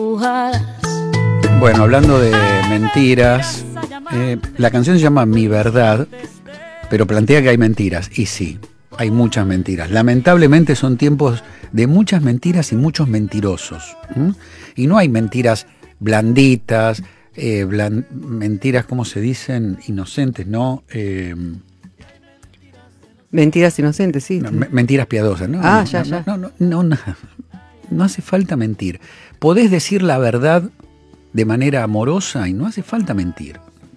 Bueno, hablando de mentiras, la canción se llama Mi Verdad, pero plantea que hay mentiras. Y sí, hay muchas mentiras. Lamentablemente son tiempos de muchas mentiras y muchos mentirosos. Y no hay mentiras blanditas, mentiras, ¿cómo se dicen? Inocentes, ¿no? Mentiras inocentes, sí. No, mentiras piadosas, ¿no? Ya. No hace falta mentir. Podés decir la verdad de manera amorosa y no hace falta mentir.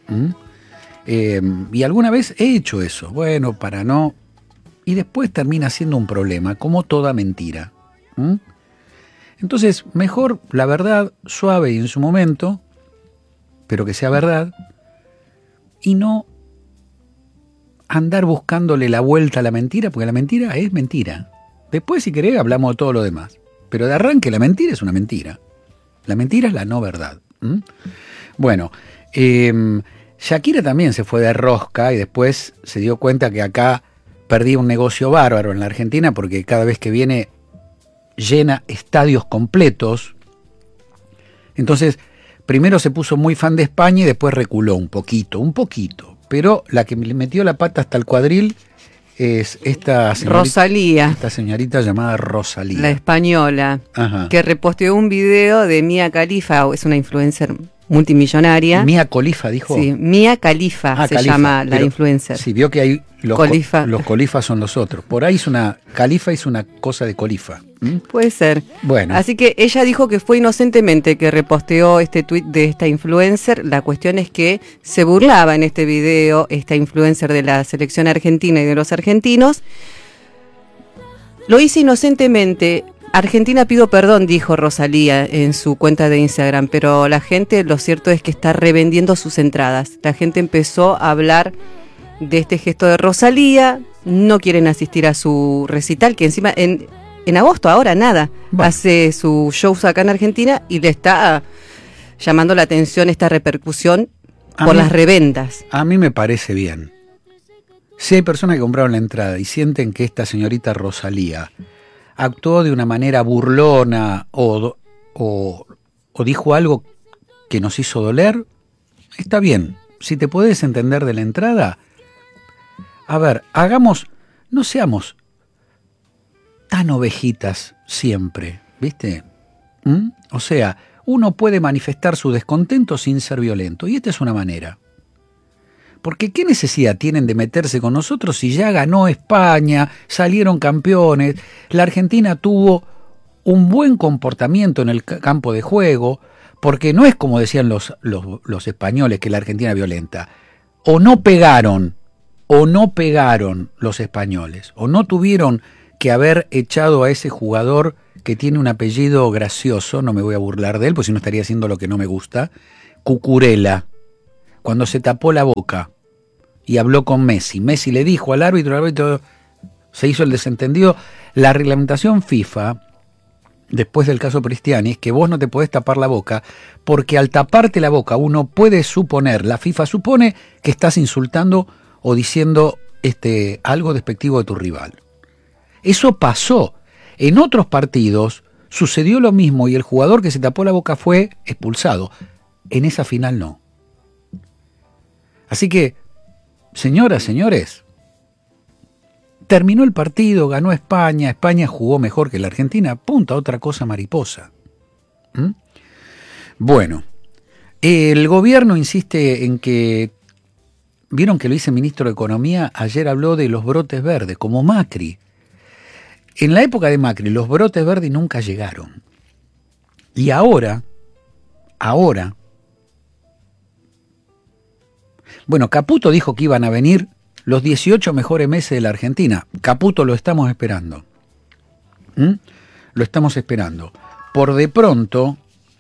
Y alguna vez he hecho eso, bueno, para no... Y después termina siendo un problema, como toda mentira. Entonces, mejor la verdad suave y en su momento, pero que sea verdad, y no andar buscándole la vuelta a la mentira, porque la mentira es mentira. Después, si querés, hablamos de todo lo demás. Pero de arranque, la mentira es una mentira. La mentira es la no verdad. Bueno, Shakira también se fue de rosca y después se dio cuenta que acá perdía un negocio bárbaro en la Argentina porque cada vez que viene llena estadios completos. Entonces, primero se puso muy fan de España y después reculó un poquito. Pero la que le metió la pata hasta el cuadril es esta señorita, Rosalía. Esta señorita llamada Rosalía. La española. Ajá. Que reposteó un video de Mia Khalifa, es una influencer multimillonaria. Mia Khalifa, dijo. Sí, Mia Khalifa se Khalifa, llama la influencer. Sí, vio que hay los Khalifas son los otros. Por ahí Khalifa hizo una cosa de Khalifa. Puede ser. Bueno. Así que ella dijo que fue inocentemente que reposteó este tuit de esta influencer. La cuestión es que se burlaba en este video esta influencer de la selección argentina y de los argentinos. Lo hice inocentemente. Argentina pido perdón, dijo Rosalía en su cuenta de Instagram, pero la gente, lo cierto es que está revendiendo sus entradas. La gente empezó a hablar de este gesto de Rosalía, no quieren asistir a su recital, que encima en agosto, ahora nada, hace sus shows acá en Argentina y le está llamando la atención esta repercusión por las reventas. A mí me parece bien. Si hay personas que compraron la entrada y sienten que esta señorita Rosalía actuó de una manera burlona o dijo algo que nos hizo doler, está bien. Si te podés entender de la entrada, a ver, no seamos tan ovejitas siempre, ¿viste? O sea, uno puede manifestar su descontento sin ser violento, y esta es una manera. Porque ¿qué necesidad tienen de meterse con nosotros si ya ganó España, salieron campeones, la Argentina tuvo un buen comportamiento en el campo de juego, porque no es como decían los españoles que la Argentina es violenta, o no pegaron los españoles, o no tuvieron que haber echado a ese jugador que tiene un apellido gracioso, no me voy a burlar de él, pues si no estaría haciendo lo que no me gusta, Cucurella, cuando se tapó la boca y habló con Messi. Messi le dijo al árbitro, el árbitro se hizo el desentendido. La reglamentación FIFA, después del caso Cristiani, es que vos no te podés tapar la boca, porque al taparte la boca uno puede suponer, la FIFA supone que estás insultando o diciendo algo despectivo de tu rival. Eso pasó. En otros partidos sucedió lo mismo y el jugador que se tapó la boca fue expulsado. En esa final no. Así que, señoras, señores, terminó el partido, ganó España, España jugó mejor que la Argentina, punta, otra cosa mariposa. Bueno, el gobierno insiste en que, vieron que lo dice el ministro de Economía, ayer habló de los brotes verdes, como Macri. En la época de Macri, los brotes verdes nunca llegaron. Y ahora, bueno, Caputo dijo que iban a venir los 18 mejores meses de la Argentina. Caputo lo estamos esperando. Lo estamos esperando. Por de pronto,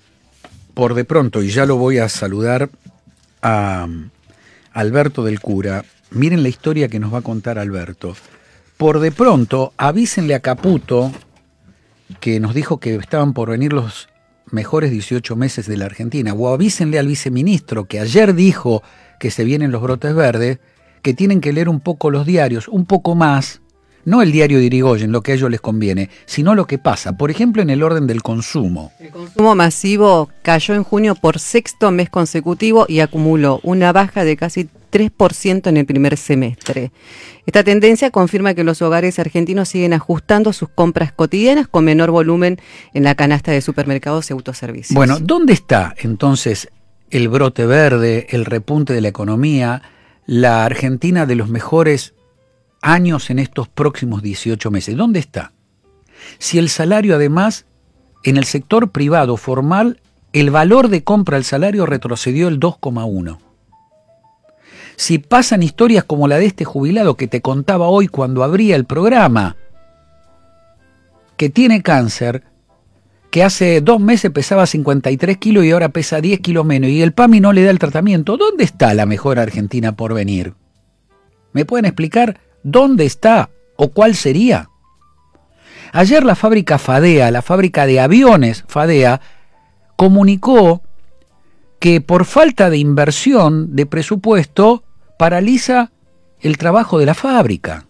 y ya lo voy a saludar a Alberto del Cura, miren la historia que nos va a contar Alberto. Por de pronto, avísenle a Caputo, que nos dijo que estaban por venir los mejores 18 meses de la Argentina, o avísenle al viceministro, que ayer dijo que se vienen los brotes verdes, que tienen que leer un poco los diarios, un poco más, no el diario de Irigoyen, lo que a ellos les conviene, sino lo que pasa, por ejemplo, en el orden del consumo. El consumo masivo cayó en junio por sexto mes consecutivo y acumuló una baja de casi 3% en el primer semestre. Esta tendencia confirma que los hogares argentinos siguen ajustando sus compras cotidianas con menor volumen en la canasta de supermercados y autoservicios. Bueno, ¿dónde está entonces el brote verde, el repunte de la economía, la Argentina de los mejores años en estos próximos 18 meses? ¿Dónde está? Si el salario, además, en el sector privado formal, el valor de compra al salario retrocedió el 2,1%. Si pasan historias como la de este jubilado que te contaba hoy cuando abría el programa, que tiene cáncer, que hace 2 meses pesaba 53 kilos y ahora pesa 10 kilos menos, y el PAMI no le da el tratamiento, ¿dónde está la mejor Argentina por venir? ¿Me pueden explicar dónde está o cuál sería? Ayer la fábrica Fadea, la fábrica de aviones Fadea, comunicó que por falta de inversión, de presupuesto, paraliza el trabajo de la fábrica.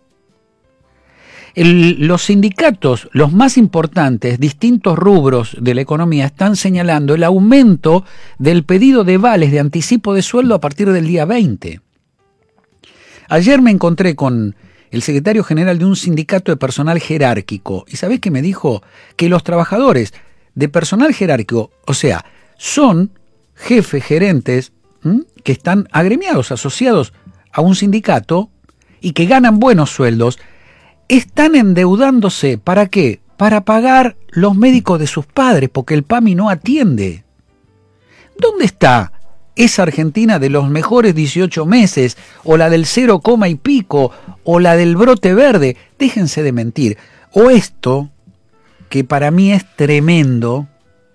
Los sindicatos, los más importantes, distintos rubros de la economía, están señalando el aumento del pedido de vales de anticipo de sueldo a partir del día 20. Ayer me encontré con el secretario general de un sindicato de personal jerárquico, y ¿sabés qué me dijo? Que los trabajadores de personal jerárquico, o sea, son jefes, gerentes, que están agremiados, asociados a un sindicato y que ganan buenos sueldos, están endeudándose. ¿Para qué? Para pagar los médicos de sus padres, porque el PAMI no atiende. ¿Dónde está esa Argentina de los mejores 18 meses, o la del 0, y pico, o la del brote verde? Déjense de mentir. O esto, que para mí es tremendo,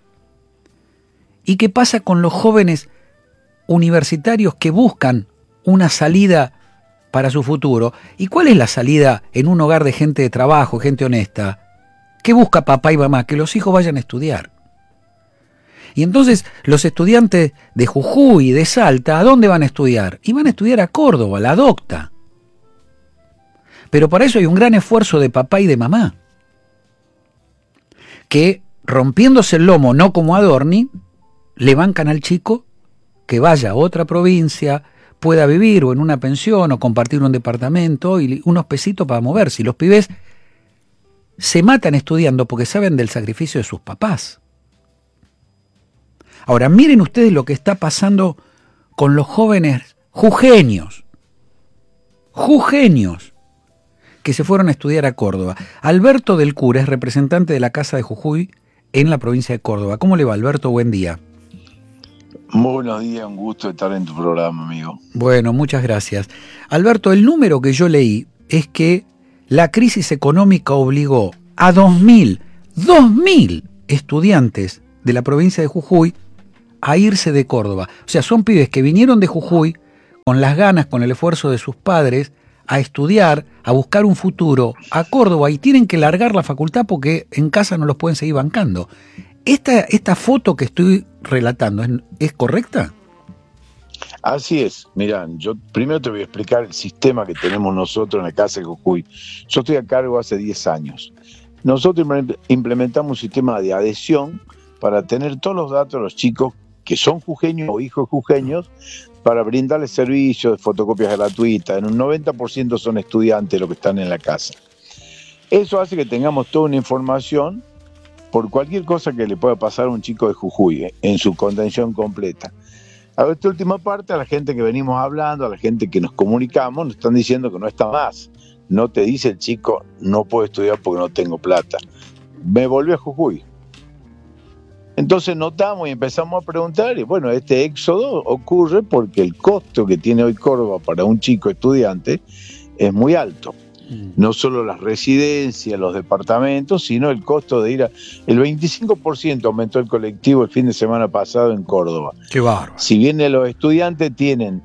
¿y qué pasa con los jóvenes universitarios que buscan una salida para su futuro? ¿Y cuál es la salida en un hogar de gente de trabajo, gente honesta? ¿Qué busca papá y mamá? Que los hijos vayan a estudiar. Y entonces los estudiantes de Jujuy y de Salta, ¿a dónde van a estudiar? Y van a estudiar a Córdoba, a la Docta. Pero para eso hay un gran esfuerzo de papá y de mamá, que rompiéndose el lomo, no como Adorni, le bancan al chico que vaya a otra provincia, pueda vivir o en una pensión o compartir un departamento y unos pesitos para moverse. Y los pibes se matan estudiando porque saben del sacrificio de sus papás. Ahora, miren ustedes lo que está pasando con los jóvenes jujeños que se fueron a estudiar a Córdoba. Alberto del Cura es representante de la Casa de Jujuy en la provincia de Córdoba. ¿Cómo le va, Alberto? Buen día. Muy buenos días, un gusto estar en tu programa, amigo. Bueno, muchas gracias. Alberto, el número que yo leí es que la crisis económica obligó a 2.000 estudiantes de la provincia de Jujuy a irse de Córdoba. O sea, son pibes que vinieron de Jujuy con las ganas, con el esfuerzo de sus padres, a estudiar, a buscar un futuro a Córdoba, y tienen que largar la facultad porque en casa no los pueden seguir bancando. ¿Esta foto que estoy relatando es correcta? Así es. Mirá, yo primero te voy a explicar el sistema que tenemos nosotros en la Casa de Jujuy. Yo estoy a cargo hace 10 años. Nosotros implementamos un sistema de adhesión para tener todos los datos de los chicos que son jujeños o hijos jujeños, para brindarles servicios de fotocopias gratuitas. En un 90% son estudiantes los que están en la casa. Eso hace que tengamos toda una información por cualquier cosa que le pueda pasar a un chico de Jujuy, en su contención completa. A esta última parte, a la gente que venimos hablando, a la gente que nos comunicamos, nos están diciendo que no está más. No te dice el chico, no puedo estudiar porque no tengo plata. Me volví a Jujuy. Entonces notamos y empezamos a preguntar, y bueno, este éxodo ocurre porque el costo que tiene hoy Córdoba para un chico estudiante es muy alto. No solo las residencias, los departamentos, sino el costo de ir el 25% aumentó el colectivo el fin de semana pasado en Córdoba. ¡Qué bárbaro! Si bien los estudiantes tienen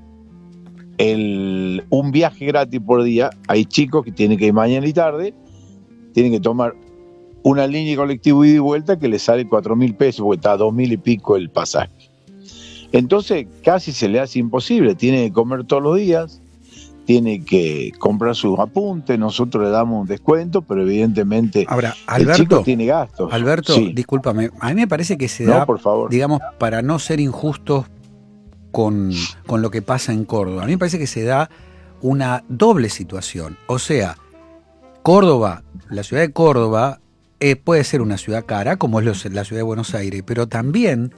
un viaje gratis por día, hay chicos que tienen que ir mañana y tarde, tienen que tomar una línea de colectivo ida y vuelta que le sale 4.000 pesos, porque está a 2.000 y pico el pasaje. Entonces casi se le hace imposible, tiene que comer todos los días, tiene que comprar sus apuntes, nosotros le damos un descuento, pero evidentemente Ahora, el chico tiene gastos. Alberto, Sí. discúlpame, a mí me parece que se No, da, por favor. digamos, para no ser injustos con lo que pasa en Córdoba, a mí me parece que se da una doble situación. O sea, Córdoba, la ciudad de Córdoba, puede ser una ciudad cara, como es la ciudad de Buenos Aires, pero también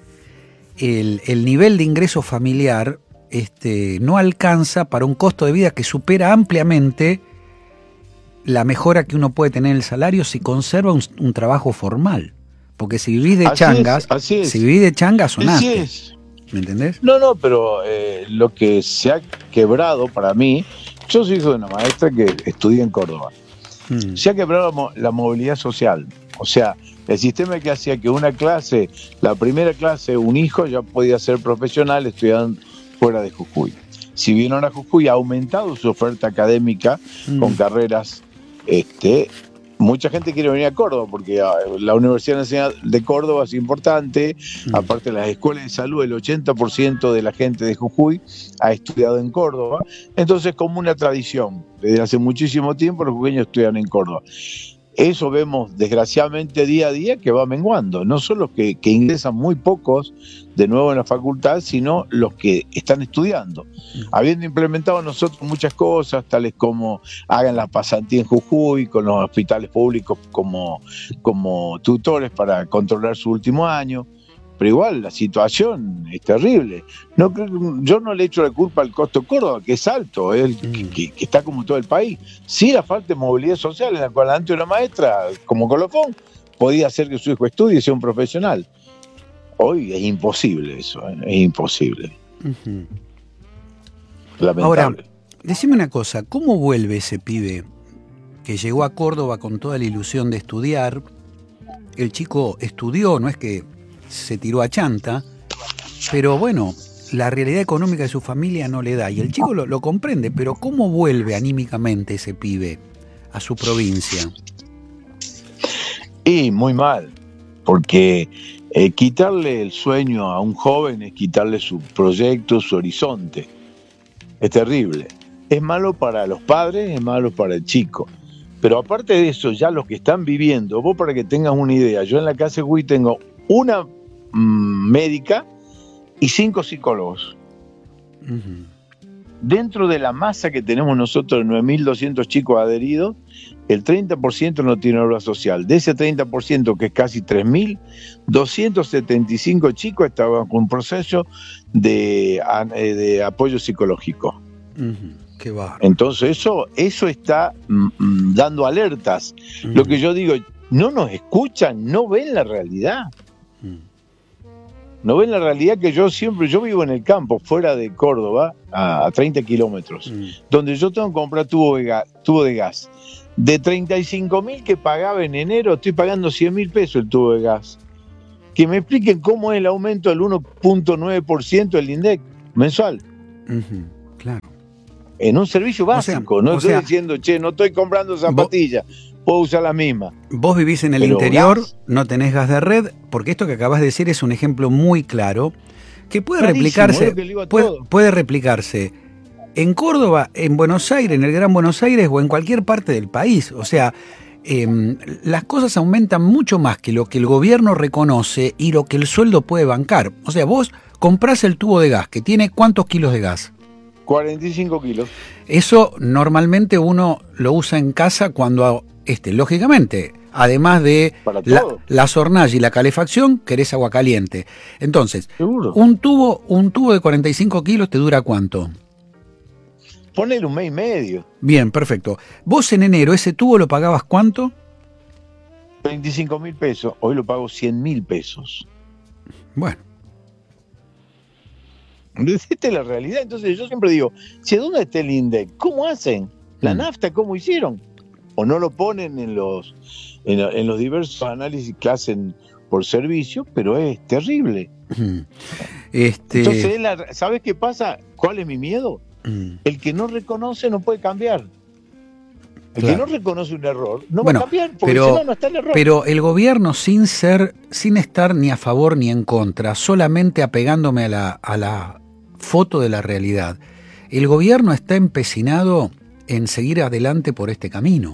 el nivel de ingreso familiar no alcanza para un costo de vida que supera ampliamente la mejora que uno puede tener en el salario si conserva un trabajo formal. Porque si vivís de changas, si vivís de changas sonaste. Así es. ¿Me entendés? No, pero lo que se ha quebrado para mí, yo soy hijo de una maestra que estudia en Córdoba. Se ha quebrado la movilidad social. O sea, el sistema que hacía que una clase, la primera clase, un hijo ya podía ser profesional estudiando fuera de Jujuy. Si vinieron a Jujuy, ha aumentado su oferta académica con carreras. Mucha gente quiere venir a Córdoba porque la Universidad Nacional de Córdoba es importante. Aparte de las escuelas de salud, el 80% de la gente de Jujuy ha estudiado en Córdoba. Entonces, como una tradición, desde hace muchísimo tiempo los jujeños estudian en Córdoba. Eso vemos desgraciadamente día a día que va menguando. No son los que ingresan muy pocos de nuevo en la facultad, sino los que están estudiando. Habiendo implementado nosotros muchas cosas, tales como hagan la pasantía en Jujuy, con los hospitales públicos como tutores para controlar su último año. Pero igual la situación es terrible. Yo no le echo la culpa al costo Córdoba, que es alto, que está como todo el país. Sí, la falta de movilidad social, en la cual antes una maestra, como colofón, podía hacer que su hijo estudie y sea un profesional. Hoy es imposible eso, es imposible. Lamentable. Ahora, decime una cosa, ¿cómo vuelve ese pibe que llegó a Córdoba con toda la ilusión de estudiar? El chico estudió, no es que se tiró a chanta, pero bueno, la realidad económica de su familia no le da, y el chico lo comprende, pero ¿cómo vuelve anímicamente ese pibe a su provincia? Y muy mal, porque quitarle el sueño a un joven es quitarle su proyecto, su horizonte. Es terrible. Es malo para los padres, es malo para el chico. Pero aparte de eso, ya los que están viviendo, vos para que tengas una idea, yo en la casa de Jujuy tengo una médica y 5 psicólogos. Dentro de la masa que tenemos nosotros, 9.200 chicos adheridos, el 30% no tiene obra social. De ese 30%, que es casi 3.000, 275 chicos estaban con un proceso de apoyo psicológico. Qué bárbaro. Entonces eso está dando alertas. Lo que yo digo, no nos escuchan, no ven la realidad. No ven la realidad que yo vivo en el campo, fuera de Córdoba, a 30 kilómetros, donde yo tengo que comprar tubo de gas. De 35.000 que pagaba en enero, estoy pagando 100.000 pesos el tubo de gas. Que me expliquen cómo es el aumento del 1.9% del INDEC mensual. Claro. En un servicio básico, no estoy diciendo, no estoy comprando zapatillas, puedo usar la misma. Vos vivís en el interior, no tenés gas de red, porque esto que acabas de decir es un ejemplo muy claro que puede replicarse, puede replicarse en Córdoba, en Buenos Aires, en el Gran Buenos Aires o en cualquier parte del país. O sea, las cosas aumentan mucho más que lo que el gobierno reconoce y lo que el sueldo puede bancar. O sea, vos comprás el tubo de gas, que tiene ¿cuántos kilos de gas? 45 kilos. Eso normalmente uno lo usa en casa cuando, lógicamente, además de la hornalla y la calefacción, querés agua caliente. Entonces, ¿seguro? un tubo de 45 kilos te dura ¿cuánto? Ponele 1 mes y medio. Bien, perfecto. Vos en enero, ¿ese tubo lo pagabas cuánto? 25.000 pesos. Hoy lo pago 100.000 pesos. Bueno. Esta es la realidad. Entonces yo siempre digo, ¿dónde está el INDEC? ¿Cómo hacen? ¿La nafta cómo hicieron? ¿O no lo ponen en los diversos análisis que hacen por servicio? Pero es terrible. Entonces, ¿sabes qué pasa? ¿Cuál es mi miedo? El que no reconoce no puede cambiar. El que no reconoce un error no va a cambiar, porque si no está el error. Pero el gobierno, sin estar ni a favor ni en contra, solamente apegándome a la foto de la realidad, el gobierno está empecinado en seguir adelante por este camino.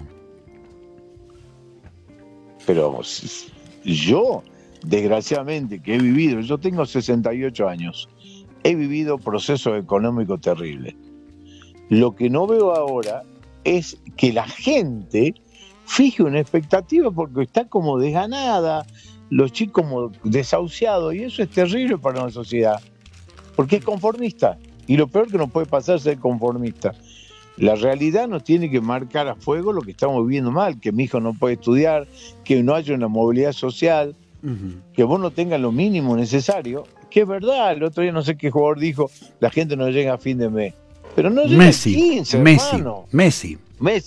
Pero yo, desgraciadamente, que he vivido, yo tengo 68 años, he vivido procesos económicos terribles. Lo que no veo ahora es que la gente fije una expectativa porque está como desganada, los chicos como desahuciados, y eso es terrible para una sociedad, porque es conformista, y lo peor que nos puede pasar es ser conformista. La realidad nos tiene que marcar a fuego lo que estamos viviendo mal, que mi hijo no puede estudiar, que no haya una movilidad social, que vos no tengas lo mínimo necesario, que es verdad. El otro día no sé qué jugador dijo, la gente no llega a fin de mes, pero no llega Messi, al 15, hermano. Messi,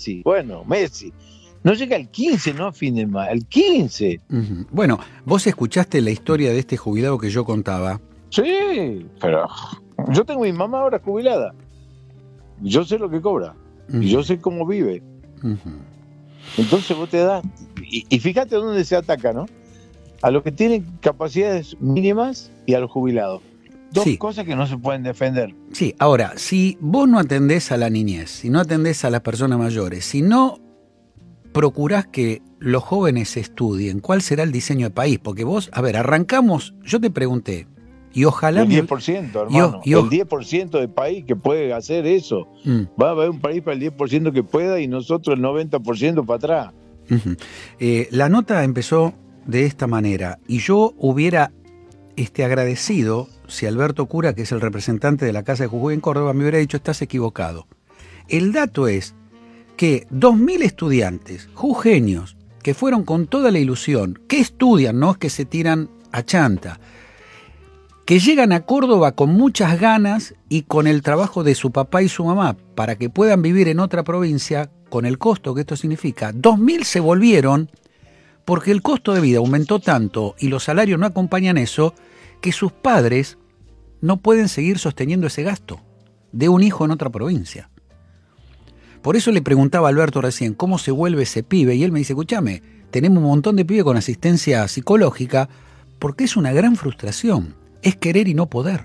no llega al 15, no a fin de mes, al 15. Bueno, vos escuchaste la historia de este jubilado que yo contaba. Sí, pero yo tengo mi mamá ahora jubilada. Yo sé lo que cobra. Y yo sé cómo vive. Entonces vos te das... Y fíjate dónde se ataca, ¿no? A los que tienen capacidades mínimas y a los jubilados. Dos cosas que no se pueden defender. Sí, ahora, si vos no atendés a la niñez, si no atendés a las personas mayores, si no procurás que los jóvenes estudien, ¿cuál será el diseño de país? Porque vos, a ver, arrancamos, yo te pregunté, y ojalá... El 10%, hermano, el 10% del país que puede hacer eso. Va a haber un país para el 10% que pueda y nosotros el 90% para atrás. La nota empezó de esta manera, y yo hubiera agradecido si Alberto Cura, que es el representante de la Casa de Jujuy en Córdoba, me hubiera dicho: estás equivocado. El dato es que 2.000 estudiantes jujeños que fueron con toda la ilusión, que estudian, no es que se tiran a chanta, que llegan a Córdoba con muchas ganas y con el trabajo de su papá y su mamá para que puedan vivir en otra provincia con el costo que esto significa, 2.000 se volvieron porque el costo de vida aumentó tanto y los salarios no acompañan eso, que sus padres no pueden seguir sosteniendo ese gasto de un hijo en otra provincia. Por eso le preguntaba a Alberto recién cómo se vuelve ese pibe, y él me dice: escúchame, tenemos un montón de pibes con asistencia psicológica, porque es una gran frustración, es querer y no poder.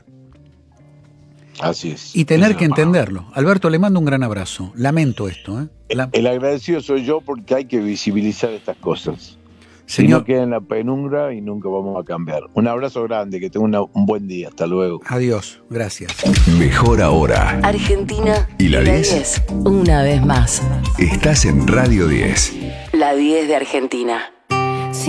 Así es. Y tener que entenderlo. Alberto, le mando un gran abrazo. Lamento esto. El agradecido soy yo, porque hay que visibilizar estas cosas. Señor, si no queda en la penumbra y nunca vamos a cambiar. Un abrazo grande, que tenga un buen día. Hasta luego. Adiós, gracias. Mejor ahora. Argentina y la 10. Una vez más. Estás en Radio 10. La 10 de Argentina.